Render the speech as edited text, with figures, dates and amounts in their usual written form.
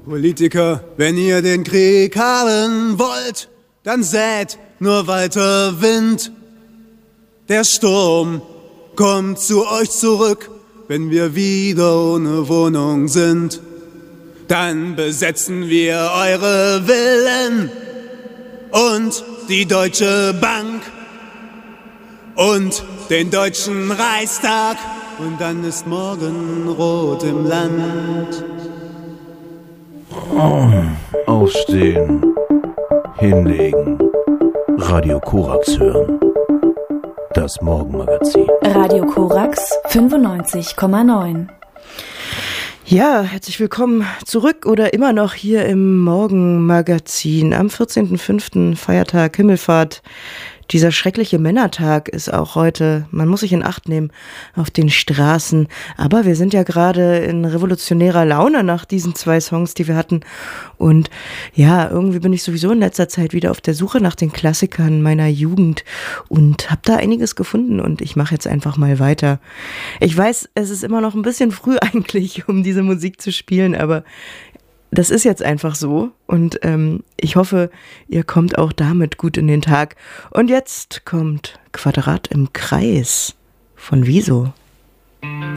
Politiker, wenn ihr den Krieg haben wollt, dann sät nur weiter Wind. Der Sturm kommt zu euch zurück, wenn wir wieder ohne Wohnung sind. Dann besetzen wir eure Villen und die Deutsche Bank und den Deutschen Reichstag. Und dann ist morgen rot im Land. Aufstehen, hinlegen, Radio Korax hören. Das Morgenmagazin. Radio Korax 95,9. Ja, herzlich willkommen zurück oder immer noch hier im Morgenmagazin. Am 14.05. Feiertag, Himmelfahrt. Dieser schreckliche Männertag ist auch heute, man muss sich in Acht nehmen, auf den Straßen. Aber wir sind ja gerade in revolutionärer Laune nach diesen 2 Songs, die wir hatten. Und ja, irgendwie bin ich sowieso in letzter Zeit wieder auf der Suche nach den Klassikern meiner Jugend und habe da einiges gefunden und ich mache jetzt einfach mal weiter. Ich weiß, es ist immer noch ein bisschen früh eigentlich, um diese Musik zu spielen, aber das ist jetzt einfach so und ich hoffe, ihr kommt auch damit gut in den Tag. Und jetzt kommt Quadrat im Kreis von Wieso.